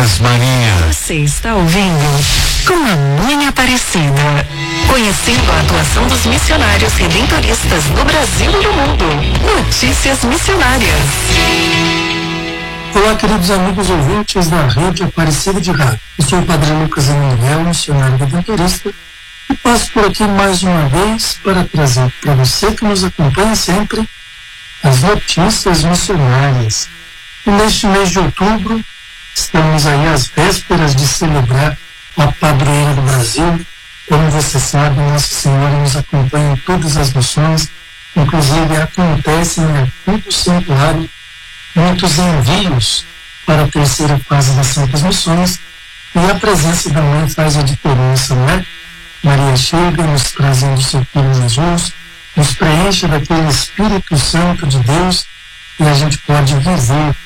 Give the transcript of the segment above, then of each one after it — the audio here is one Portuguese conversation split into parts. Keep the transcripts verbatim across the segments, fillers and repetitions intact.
paz, Maria. Você está ouvindo Com a Mãe Aparecida, conhecendo a atuação dos missionários redentoristas no Brasil e no mundo. Notícias missionárias. Olá, queridos amigos ouvintes da Rede Aparecida de Rádio. Eu sou o Padre Lucas Emanuel, missionário redentorista, e passo por aqui mais uma vez para trazer para você que nos acompanha sempre as notícias missionárias. E neste mês de outubro, estamos aí às vésperas de celebrar a Padroeira do Brasil. Como você sabe, Nossa Senhora nos acompanha em todas as missões, inclusive acontecem em todo o santuário muitos envios para a terceira fase das Santas Missões, e a presença da Mãe faz a diferença, não é? Maria chega nos trazendo seu Filho Jesus, nos preenche daquele Espírito Santo de Deus, e a gente pode viver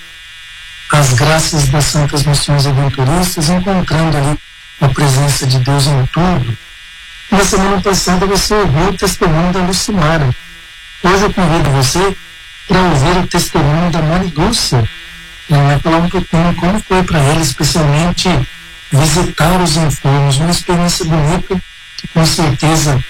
as graças das Santas Missões Redentoristas, encontrando ali a presença de Deus em tudo. Na semana passada você ouviu o testemunho da Lucimara. Hoje eu convido você para ouvir o testemunho da Mari Lúcia. Ela vai falar um pouquinho como foi para ela, especialmente visitar os enfermos, uma experiência bonita que com certeza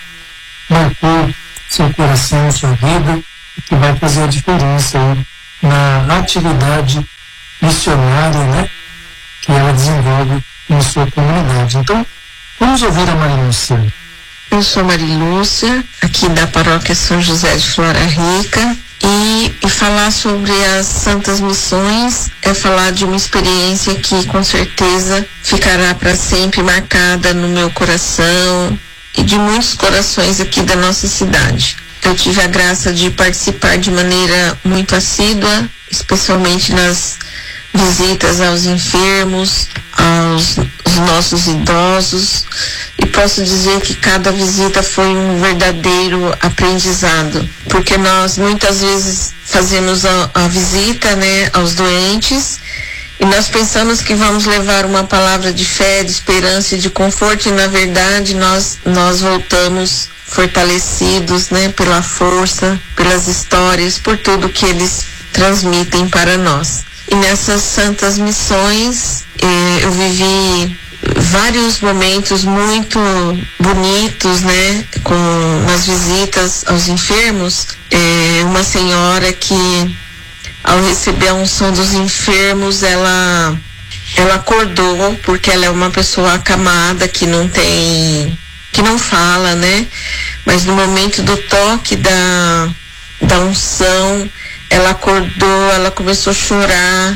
marcou seu coração, sua vida, e que vai fazer a diferença aí na atividade missionária, né, que ela desenvolve em sua comunidade. Então, vamos ouvir a Mari Lúcia. Eu sou Mari Lúcia, aqui da paróquia São José de Flora Rica, e, e falar sobre as Santas Missões é falar de uma experiência que com certeza ficará para sempre marcada no meu coração e de muitos corações aqui da nossa cidade. Eu tive a graça de participar de maneira muito assídua, especialmente nas visitas aos enfermos, aos, aos nossos idosos, e posso dizer que cada visita foi um verdadeiro aprendizado, porque nós muitas vezes fazemos a, a visita, né, aos doentes, e nós pensamos que vamos levar uma palavra de fé, de esperança e de conforto, e na verdade nós, nós voltamos fortalecidos, né, pela força, pelas histórias, por tudo que eles transmitem para nós. E nessas Santas Missões eh, eu vivi vários momentos muito bonitos, né, com nas visitas aos enfermos. Eh, uma senhora que, ao receber a unção dos enfermos, ela ela acordou, porque ela é uma pessoa acamada que não tem, que não fala, né, mas no momento do toque da da unção, ela acordou, ela começou a chorar,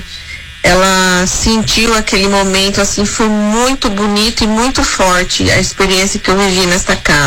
ela sentiu aquele momento, assim, foi muito bonito e muito forte a experiência que eu vivi nesta casa.